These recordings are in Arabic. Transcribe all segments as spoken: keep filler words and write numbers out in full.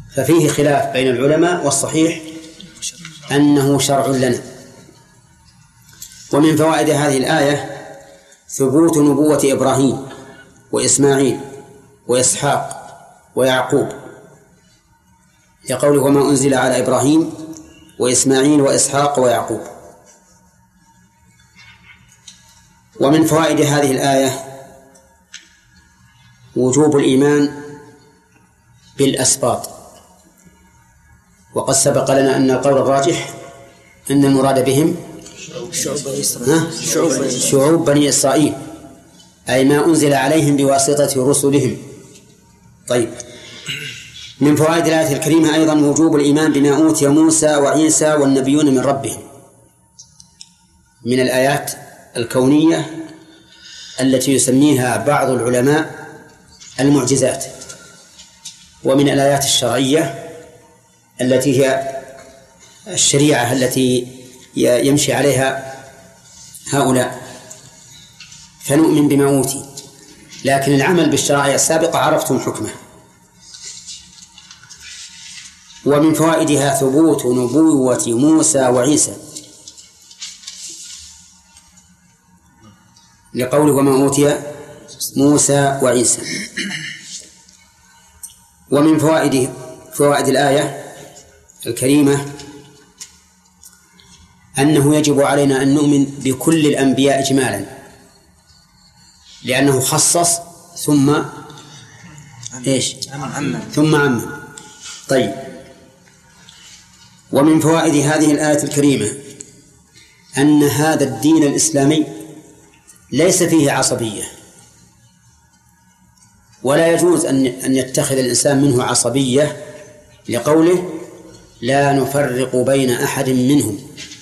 ففيه خلاف بين العلماء، والصحيح أنه شرع لنا. ومن فوائد هذه الآية ثبوت نبوة إبراهيم وإسماعيل وإسحاق ويعقوب، لقوله وما أنزل على إبراهيم وإسماعيل وإسحاق ويعقوب. ومن فوائد هذه الآية وجوب الإيمان بالأسباط، وقد سبق لنا أن القول الراجح أن المراد بهم شعوب بني إسرائيل، أي ما أنزل عليهم بواسطة رسلهم. طيب، من فوائد الآية الكريمة أيضا وجوب الإيمان بما أوتي موسى وعيسى والنبيون من ربهم، من الآيات الكونية التي يسميها بعض العلماء المعجزات، ومن الآيات الشرعية التي هي الشريعة التي يمشي عليها هؤلاء، فنؤمن بما أوتي، لكن العمل بالشرائع السابقة عرفتم حكمه. ومن فوائدها ثبوت نبوة موسى وعيسى، لقوله وما أوتي موسى وعيسى. ومن فوائد فوائد الآية الكريمة أنه يجب علينا أن نؤمن بكل الأنبياء إجمالا، لأنه خصص ثم إيش ثم عمم. طيب، ومن فوائد هذه الآية الكريمة أن هذا الدين الإسلامي ليس فيه عصبية، ولا يجوز أن أن يتخذ الإنسان منه عصبية، لقوله لا نفرق بين أحد منهم،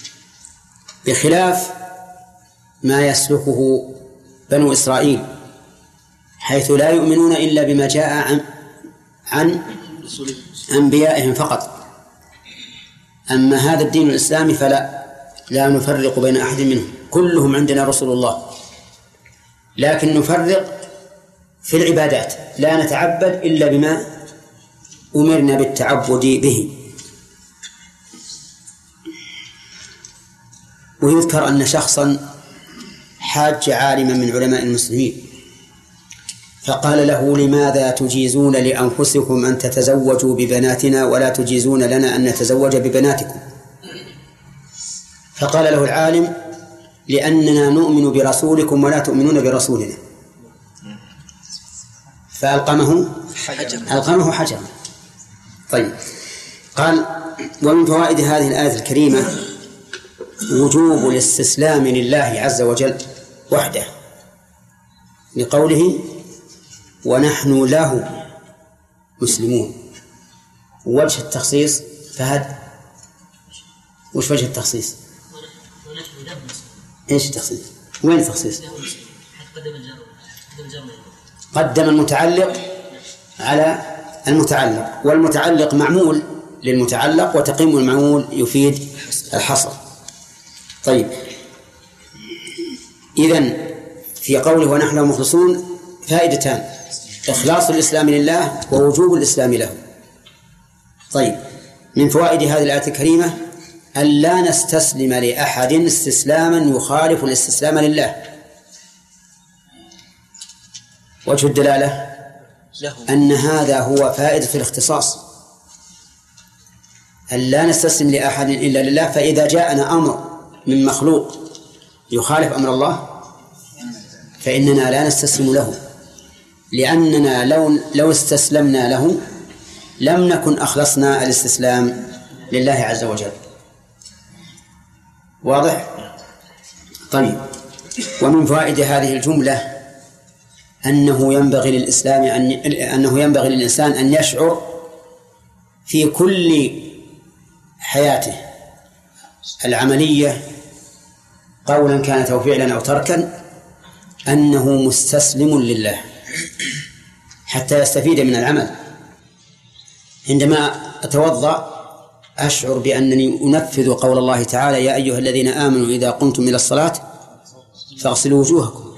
بخلاف ما يسلكه بنو إسرائيل، حيث لا يؤمنون إلا بما جاء عن, عن أنبيائهم فقط. أما هذا الدين الإسلامي فلا، لا نفرق بين أحد منهم، كلهم عندنا رسول الله، لكن نفرق في العبادات، لا نتعبد إلا بما أمرنا بالتعبد به. ويذكر أن شخصا حاج عالما من علماء المسلمين فقال له لماذا تجيزون لأنفسكم أن تتزوجوا ببناتنا ولا تجيزون لنا أن نتزوج ببناتكم؟ فقال له العالم لأننا نؤمن برسولكم ولا تؤمنون برسولنا، فألقمه ألقمه حجرا. طيب، قال ومن فوائد هذه الآية الكريمة وجوب الاستسلام لله عز وجل وحده، لقوله ونحن له مسلمون. وجه التخصيص فهد، وش وجه التخصيص؟ ايش التخصيص؟ وين التخصيص؟ قدم المتعلق على المتعلق، والمتعلق معمول للمتعلق، وتقييم المعمول يفيد الحصر. طيب، إذن في قوله ونحن له مخلصون فائدتان: إخلاص الإسلام لله ووجوب الإسلام له. طيب، من فوائد هذه الآية الكريمة أن لا نستسلم لأحد استسلاما يخالف الاستسلام لله. وجه الدلالة أن هذا هو فائدة الاختصاص، أن لا نستسلم لأحد إلا لله، فإذا جاءنا أمر من مخلوق يخالف أمر الله فإننا لا نستسلم له، لأننا لو لو استسلمنا له لم نكن أخلصنا الاستسلام لله عز وجل. واضح؟ طيب، ومن فوائد هذه الجملة أنه ينبغي للإسلام أن أنه ينبغي للإنسان أن يشعر في كل حياته العملية قولا كانت أو فعلا أو تركا أنه مستسلم لله حتى يستفيد من العمل. عندما أتوضأ أشعر بأنني أنفذ قول الله تعالى يا أيها الذين آمنوا إذا قمتم إلى الصلاة فاغسلوا وجوهكم.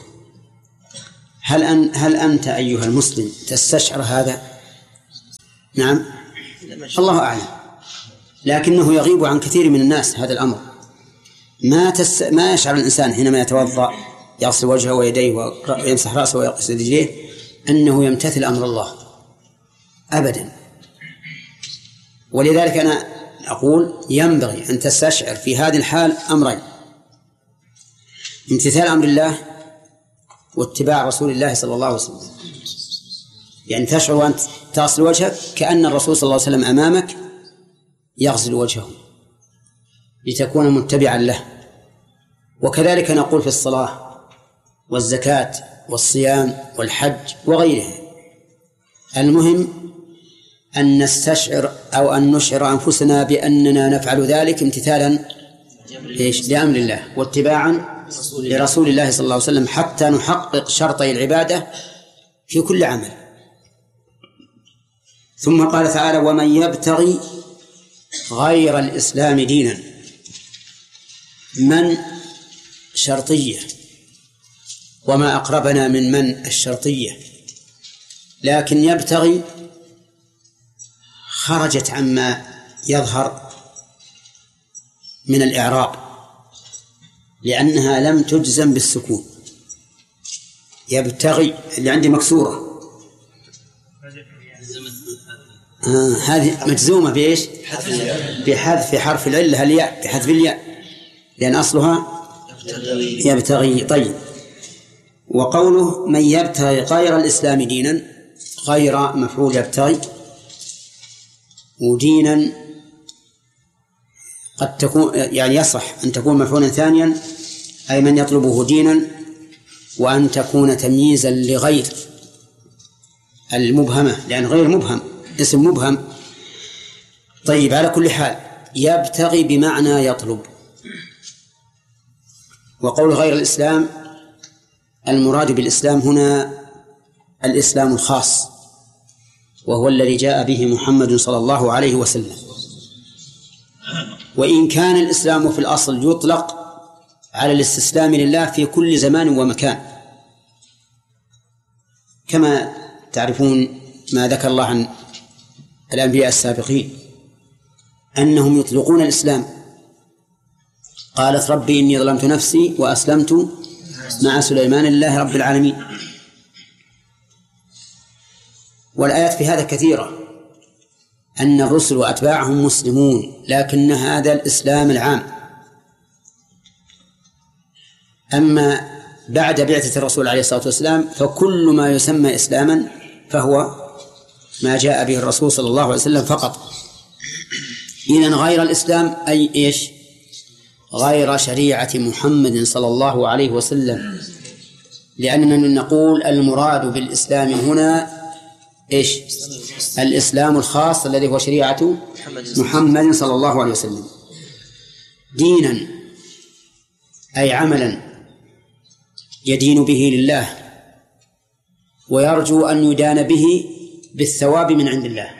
هل أن هل أنت أيها المسلم تستشعر هذا؟ نعم، الله أعلم، لكنه يغيب عن كثير من الناس هذا الأمر. ما تس... ما يشعر الإنسان حينما يتوضأ يغسل وجهه ويديه ويمسح رأسه ويغسل رجليه أنه يمتثل أمر الله أبدا. ولذلك أنا أقول ينبغي أن تستشعر في هذه الحال أمرين: امتثال أمر الله واتباع رسول الله صلى الله عليه وسلم. يعني تشعر وأنت تغسل وجهك كأن الرسول صلى الله عليه وسلم أمامك يغسل وجهه لتكون متبعا له. وكذلك نقول في الصلاة والزكاة والصيام والحج وغيرها. المهم أن نستشعر أو أن نشعر أنفسنا بأننا نفعل ذلك امتثالا لأمر الله واتباعا لرسول الله صلى الله عليه وسلم حتى نحقق شرطي العبادة في كل عمل. ثم قال تعالى: ومن يبتغي غير الإسلام دينا. من شرطية، وما أقربنا من من الشرطية، لكن يبتغي خرجت عما يظهر من الإعراب لأنها لم تجزم بالسكون. يبتغي اللي عندي مكسورة آه هذه مجزومة بإيش؟ بحذف حرف العلة الياء، بحذف الياء لأن أصلها يبتغي. طيب، وقوله من يبتغي غير الإسلام دينا، غير مفعول يبتغي، ودينا قد تكون يعني يصح أن تكون مفعولا ثانيا أي من يطلبه دينا، وأن تكون تمييزا لغير المبهمة لأن غير مبهم اسم مبهم. طيب، على كل حال يبتغي بمعنى يطلب. وقول غير الإسلام المراد بالإسلام هنا الإسلام الخاص، وهو الذي جاء به محمد صلى الله عليه وسلم. وإن كان الإسلام في الأصل يطلق على الاستسلام لله في كل زمان ومكان، كما تعرفون ما ذكر الله عن الأنبياء السابقين أنهم يطلقون الإسلام. قالت ربي إني ظلمت نفسي وأسلمت مع سليمان لله رب العالمين. والآيات في هذا كثيرة، أن الرسل وأتباعهم مسلمون، لكن هذا الإسلام العام. أما بعد بعثة الرسول عليه الصلاة والسلام فكل ما يسمى إسلاما فهو ما جاء به الرسول صلى الله عليه وسلم فقط. إذن غير الإسلام أي إيش؟ غير شريعة محمد صلى الله عليه وسلم، لأننا نقول المراد بالإسلام هنا إيش؟ الإسلام الخاص الذي هو شريعة محمد صلى الله عليه وسلم. دينا أي عملا يدين به لله ويرجو أن يدان به بالثواب من عند الله،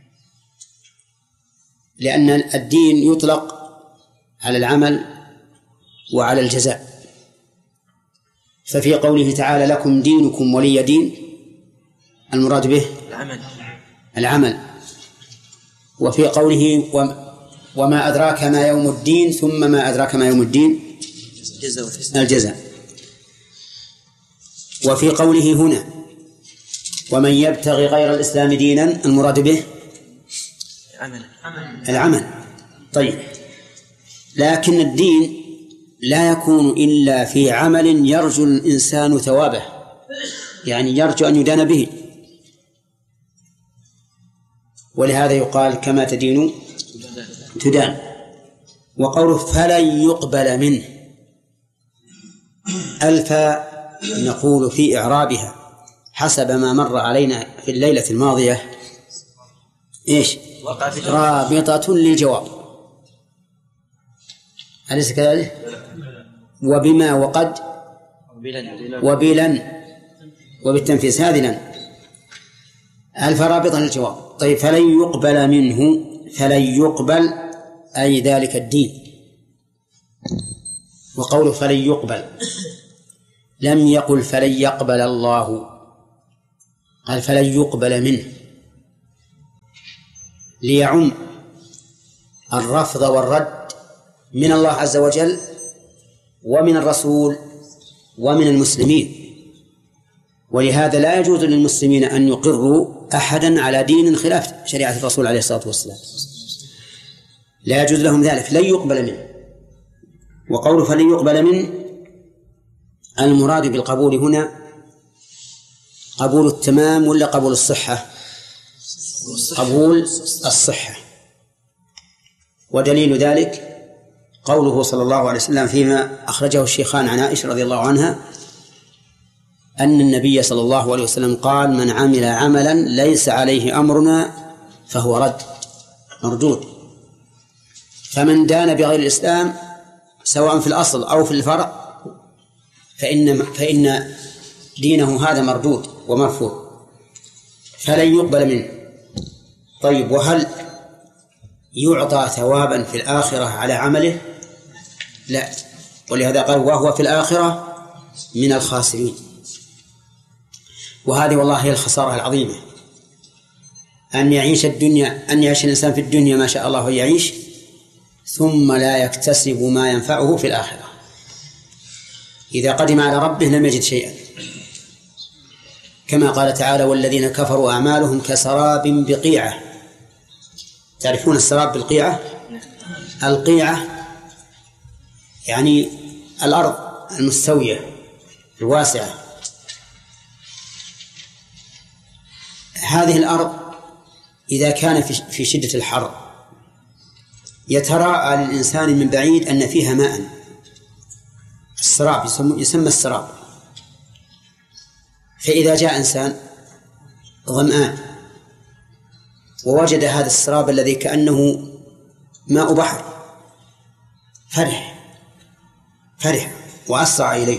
لأن الدين يطلق على العمل وعلى الجزاء. ففي قوله تعالى لكم دينكم ولي دين المراد به العمل, العمل. وفي قوله وما أدراك ما يوم الدين ثم ما أدراك ما يوم الدين الجزاء. وفي قوله هنا ومن يبتغي غير الإسلام دينا المراد به العمل. طيب، لكن الدين لا يكون إلا في عمل يرجو الإنسان ثوابه، يعني يرجو أن يدان به، ولهذا يقال كما تدين تدان. وقوله فلن يقبل منه، ألف نقول في إعرابها حسب ما مر علينا في الليلة الماضية إيش؟ رابطة للجواب، أليس كذلك؟ وبما وقد وبلن وبالتنفيس هذه لن ألف رابطة للجواب. طيب، فلن يقبل منه، فلن يقبل أي ذلك الدين. وقوله فلن يقبل لم يقل فلن يقبل الله، قال فلن يقبل منه، ليعم الرفض والرد من الله عز وجل ومن الرسول ومن المسلمين. ولهذا لا يجوز للمسلمين أن يقروا أحدا على دين خلاف شريعة الرسول عليه الصلاة والسلام، لا يجوز لهم ذلك، لن يقبل منه. وقوله فلن يقبل منه، المراد بالقبول هنا قبول التمام ولا قبول الصحة؟ قبول الصحة. ودليل ذلك قوله صلى الله عليه وسلم فيما أخرجه الشيخان عن عائشة رضي الله عنها أن النبي صلى الله عليه وسلم قال: من عمل عملا ليس عليه أمرنا فهو رد مردود. فمن دان بغير الإسلام سواء في الأصل أو في الفرع فإن, فإن دينه هذا مردود ومرفوض فلن يقبل منه. طيب، وهل يعطى ثوابا في الآخرة على عمله؟ لا، ولهذا قال: وهو في الآخرة من الخاسرين. وهذه والله هي الخسارة العظيمة، أن يعيش الدنيا أن يعيش الإنسان في الدنيا ما شاء الله يعيش، ثم لا يكتسب ما ينفعه في الآخرة. إذا قدم على ربه لم يجد شيئا، كما قال تعالى: والذين كفروا أعمالهم كسراب بقيعة. تعرفون السراب بالقيعة؟ القيعة يعني الأرض المستوية الواسعة. هذه الأرض إذا كان في شدة الحر يتراءى للإنسان من بعيد أن فيها ماء، السراب يسمى السراب. فإذا جاء إنسان ظمآن ووجد هذا السراب الذي كأنه ماء بحر فرح فرح وأسرع إليه،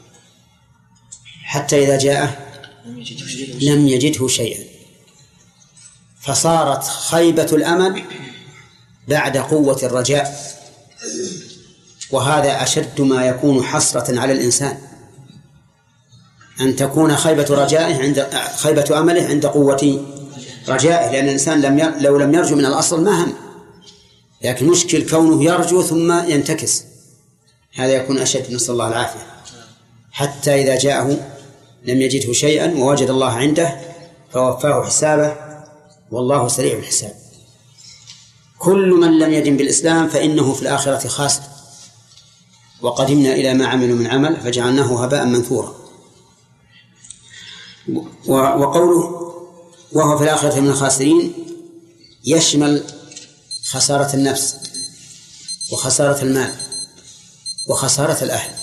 حتى إذا جاءه لم يجده شيئا، فصارت خيبة الأمل بعد قوة الرجاء. وهذا أشد ما يكون حسرة على الإنسان، أن تكون خيبة رجائه عند خيبة أمله عند قوة رجائه، لأن الإنسان لم ي... لو لم يرجو من الأصل ما هم، لكن مشكل كونه يرجو ثم ينتكس، هذا يكون أشد، نسأل الله العافية. حتى إذا جاءه لم يجده شيئا ووجد الله عنده فوفاه حسابه والله سريع الحساب. كل من لم يدن بالإسلام فإنه في الآخرة خاسر. وقدمنا إلى ما عملوا من عمل فجعلناه هباء منثورا. وقوله وهو في الآخرة من الخاسرين يشمل خسارة النفس وخسارة المال وخسارة الأهل.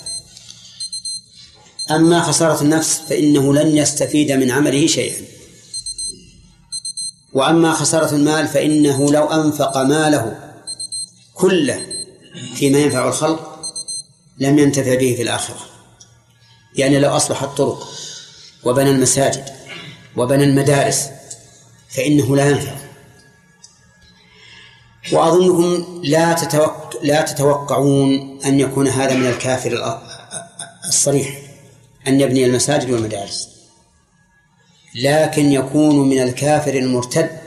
أما خسارة النفس فإنه لن يستفيد من عمله شيئا، وأما خسارة المال فإنه لو أنفق ماله كله فيما ينفع الخلق لم ينتفع به في الآخرة. يعني لو أصلح الطرق وبنى المساجد وبنى المدارس فإنه لا ينفع. وأظنكم لا تتوقع لا تتوقعون أن يكون هذا من الكافر الصريح أن يبني المساجد والمدارس، لكن يكون من الكافر المرتد.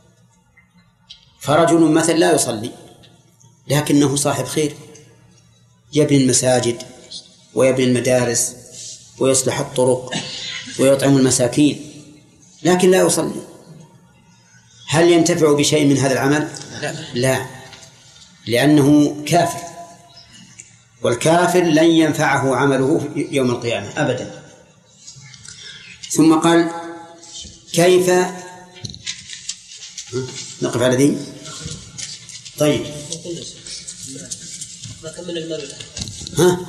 فرجل مثلا لا يصلي لكنه صاحب خير، يبني المساجد ويبني المدارس ويصلح الطرق ويطعم المساكين، لكن لا يصلي. هل ينتفع بشيء من هذا العمل؟ لا, لا. لأنه كافر، والكافر لن ينفعه عمله يوم القيامة أبدا. ثم قال كيف نقف على ذي. طيب ها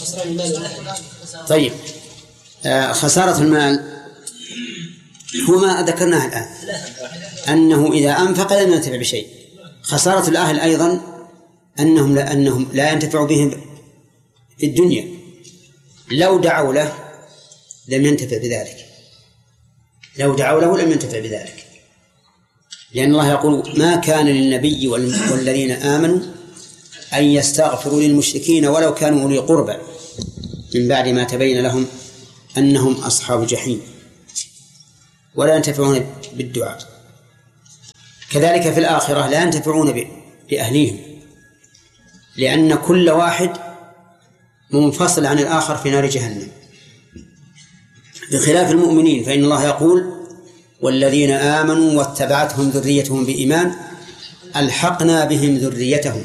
طيب آه خسارة المال هو ما ذكرناه الآن، أنه إذا أنفق لم ينتفع بشيء. خسارة الأهل أيضا أنهم لا, أنهم لا ينتفع بهم في الدنيا، لو دعوا له لم ينتفع بذلك، لو دعوا له لم ينتفع بذلك، لأن الله يقول ما كان للنبي والذين آمنوا أن يستغفروا للمشركين ولو كانوا أولي قربى من بعد ما تبين لهم أنهم أصحاب الجحيم، ولا ينتفعون بالدعاء. كذلك في الآخرة لا ينتفعون بأهليهم، لأن كل واحد منفصل عن الآخر في نار جهنم، بخلاف المؤمنين فإن الله يقول والذين آمنوا واتبعتهم ذريتهم بإيمان ألحقنا بهم ذريتهم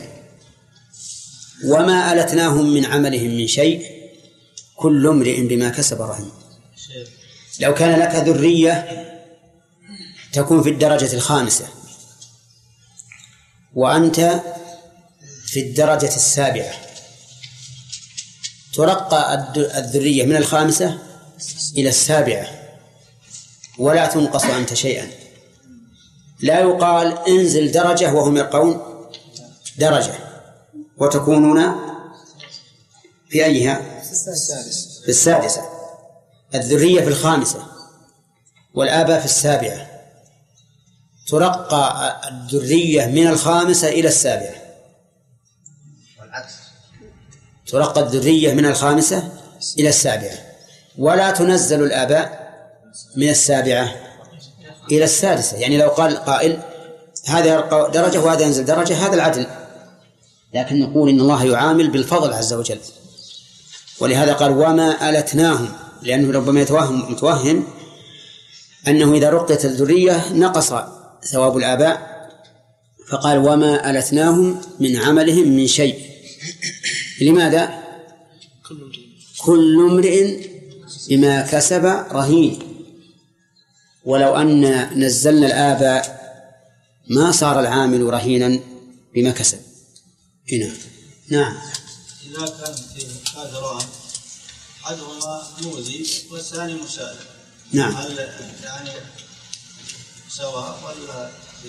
وما ألتناهم من عملهم من شيء كل امرئ بما كسب رهين. لو كان لك ذرية تكون في الدرجة الخامسة وأنت في الدرجة السابعة، ترقى الذرية من الخامسة إلى السابعة ولا تنقص أنت شيئا، لا يقال انزل درجة وهم يرقون درجة وتكونون في أيها؟ في السادسة. الذرية في الخامسة والآباء في السابعة، ترقى الذرية من الخامسة إلى السابعة، ترقى الذرية من الخامسة إلى السابعة، ولا تنزل الآباء من السابعة إلى السادسة. يعني لو قال قائل هذا يرقى درجة وهذا ينزل درجة هذا العدل، لكن نقول إن الله يعامل بالفضل عز وجل، ولهذا قال وما ألتناهم، لأنه ربما يتوهم متوهم أنه إذا رقيت الذرية نقص ثواب الآباء، فقال وما ألتناهم من عملهم من شيء. لماذا؟ كل امرئ بما كسب رهين. ولو أن نزلنا الآباء ما صار العامل رهينا بما كسب. هنا نعم. إذا كان في قادران أحدهما مؤذي والثاني مسالم، نعم، هل يعني سواء ولا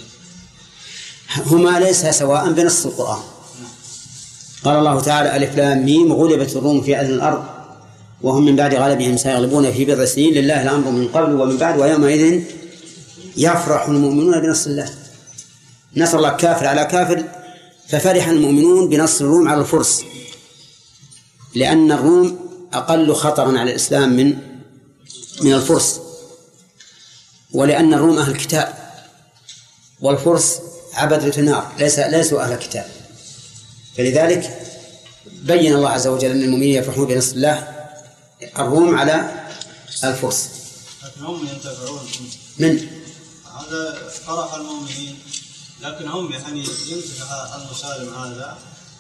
هما ليس سواء بنص القرآن؟ قال الله تعالى ألف لام ميم غلبت الروم في أدنى الأرض وهم من بعد غلبهم سيغلبون في بضع سنين لله الأمر من قبل ومن بعد ويومئذ يفرح المؤمنون بنصر الله. نصر الله كافر على كافر، ففرح المؤمنون بنصر الروم على الفرس، لأن الروم أقل خطرا على الإسلام من من الفرس، ولأن الروم أهل الكتاب والفرس عبدة نار ليس ليسوا أهل الكتاب، فلذلك بين الله عز وجل أن المؤمنين يفرحون بنصر الله الروم على الفرس. لكن هم ينتفعون من هذا فرح المؤمنين، لكن هم يعني ينتفع المسالم هذا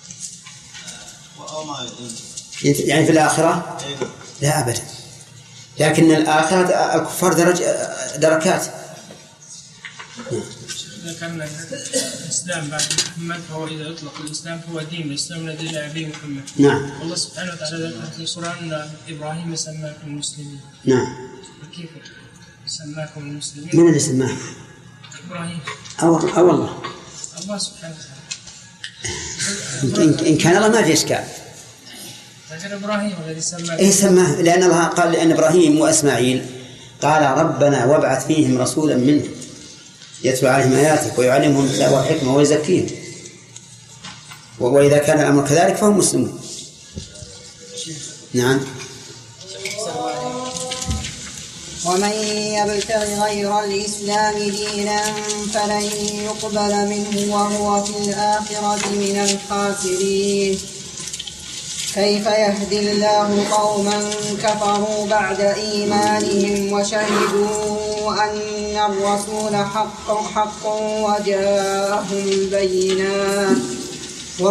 أو ما ينتفع يعني في الآخرة؟ لا أبدا، لكن الآخرة الكفار درج دركات. إذا كان الإسلام بعد محمد فهو إذا يطلق الإسلام هو دين الإسلام الذي جاء به محمد. نعم. الله سبحانه وتعالى ذكر في القرآن أن إبراهيم سماكم المسلمين. نعم. فكيف سماكم المسلمين؟ من اللي سماه؟ إبراهيم. أو أو الله. الله سبحانه وتعالى. إن كان الله ما في إشكال. لكن إبراهيم الذي سماه. إيه سماه؟ لأن الله قال لأن إبراهيم وإسماعيل قال ربنا وابعث فيهم رسولا منهم يتلو عليهم آياتك ويعلمهم الكتاب والحكمة ويزكيهم، وإذا كان الأمر كذلك فهم مسلمون. نعم. ومن يبتغ غير الإسلام دينا فلن يقبل منه وهو في الآخرة من الخاسرين. كيف يهدي الله قوما كفروا بعد إيمانهم وشهدوا أن الرسول حق حق وجاءهم البينات